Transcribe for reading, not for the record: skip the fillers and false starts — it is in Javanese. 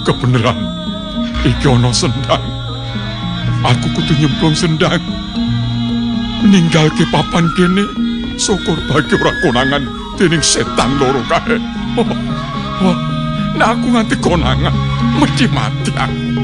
kebeneran iki ana sendang. Aku kudu nyemplung sendang. Ninggalke papan kene syukur bagi ora konangan dening setan loro kae. Wah, nek aku nganti konangan mesti mati aku.